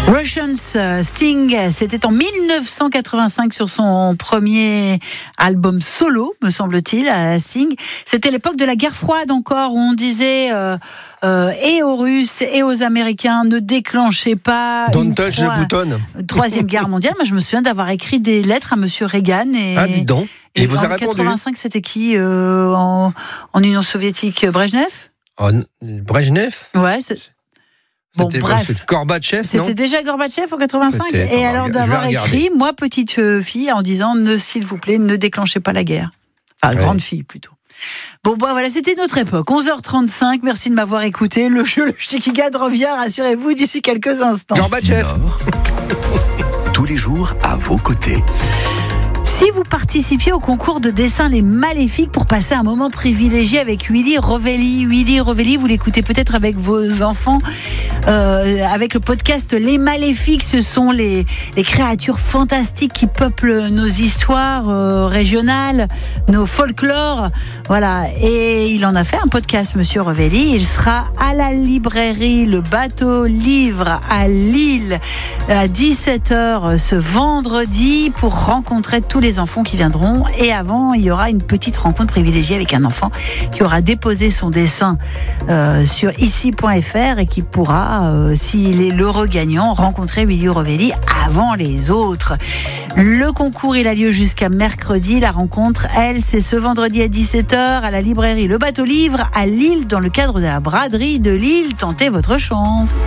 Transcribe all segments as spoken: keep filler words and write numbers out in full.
Russians, Sting, c'était en dix-neuf cent quatre-vingt-cinq sur son premier album solo, me semble-t-il, à Sting. C'était l'époque de la guerre froide encore, où on disait euh, euh, et aux Russes et aux Américains, ne déclenchez pas Don't touch the button. Troisième guerre mondiale. Moi, je me souviens d'avoir écrit des lettres à Monsieur Reagan. Et, ah, dis donc. Et, et vous en avez répondu. quatre-vingt-cinq, c'était qui euh, en, en Union soviétique? Brejnev? Oh, Brejnev? Ouais, c'est... Bon, c'était, bref, c'est Gorbatchev, non? C'était déjà Gorbatchev en quatre-vingt-cinq. Peut-être, et alors d'avoir écrit, moi petite fille, en disant ne, s'il vous plaît, ne déclenchez pas la guerre. Enfin, ouais. Grande fille plutôt. Bon, bah voilà, c'était notre époque. onze heures trente-cinq, merci de m'avoir écouté. Le jeu, le Ch'tikigad revient, rassurez-vous, d'ici quelques instants. Gorbatchev. Tous les jours à vos côtés. Si vous participiez au concours de dessin Les Maléfiques pour passer un moment privilégié avec Willy Rovelli, Willy Rovelli, vous l'écoutez peut-être avec vos enfants, euh, avec le podcast Les Maléfiques, ce sont les, les créatures fantastiques qui peuplent nos histoires euh, régionales, nos folklores, voilà. Et il en a fait un podcast, Monsieur Rovelli. Il sera à la librairie Le Bateau Livre à Lille à dix-sept heures ce vendredi pour rencontrer tous les enfants qui viendront. Et avant, il y aura une petite rencontre privilégiée avec un enfant qui aura déposé son dessin euh, sur ici point f r et qui pourra, euh, s'il est l'heureux gagnant, rencontrer Willy Rovelli avant les autres. Le concours, il a lieu jusqu'à mercredi. La rencontre, elle, c'est ce vendredi à dix-sept heures à la librairie Le Bateau Livre à Lille, dans le cadre de la braderie de Lille. Tentez votre chance.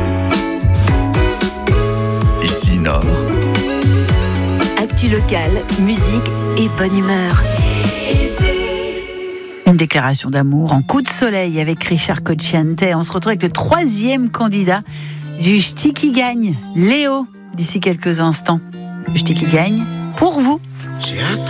Ici Nord. Actu locale, musique et bonne humeur. Une déclaration d'amour en coup de soleil avec Richard Cocciante. On se retrouve avec le troisième candidat du Ch'ti qui gagne, Léo, d'ici quelques instants. Le Ch'ti qui gagne pour vous.